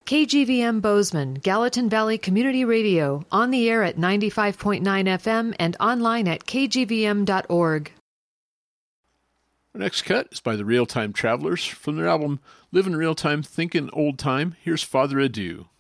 KGVM Bozeman, Gallatin Valley Community Radio, on the air at 95.9 FM and online at kgvm.org. Our next cut is by the Real Time Travelers from their album Livin' Real Time, Thinkin' Old Time. Here's Father Adieu.